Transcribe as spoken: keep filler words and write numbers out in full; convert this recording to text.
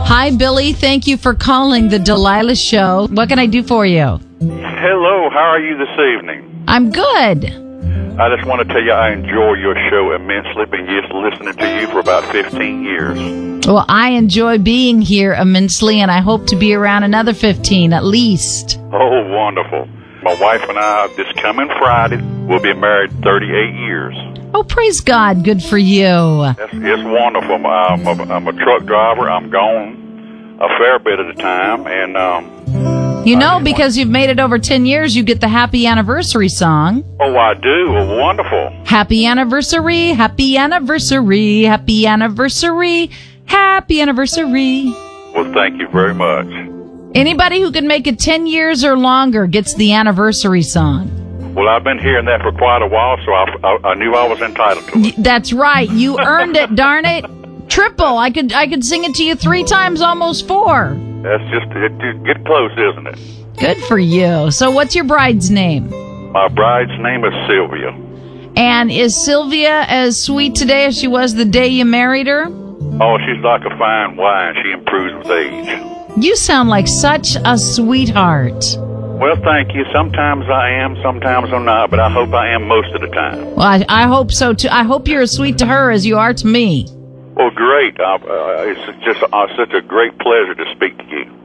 Hi, Billy. Thank you for calling the Delilah Show. What can I do for you? Hello, how are you this evening? I'm good. I just want to tell you I enjoy your show immensely. Been used to listening to you for about fifteen years. Well, I enjoy being here immensely, and I hope to be around another fifteen at least. Oh, wonderful. My wife and I, this coming Friday, will be married thirty-eight years. Oh, praise God. Good for you. It's, it's wonderful. I'm a, I'm a truck driver. I'm gone a fair bit of the time. And um, You know, because you've made it over ten years, you get the happy anniversary song. Oh, I do? Well, wonderful. Happy anniversary, happy anniversary, happy anniversary, happy anniversary. Well, thank you very much. Anybody who can make it ten years or longer gets the anniversary song. Well, I've been hearing that for quite a while, so I, I, I knew I was entitled to it. That's right. You earned it, darn it. Triple. I could I could sing it to you three times, almost four. That's just, it, it get close, isn't it? Good for you. So what's your bride's name? My bride's name is Sylvia. And is Sylvia as sweet today as she was the day you married her? Oh, she's like a fine wine. She improves with age. You sound like such a sweetheart. Well, thank you. Sometimes I am, sometimes I'm not, but I hope I am most of the time. Well, I, I hope so, too. I hope you're as sweet to her as you are to me. Well, great. Uh, uh, it's just uh, such a great pleasure to speak to you.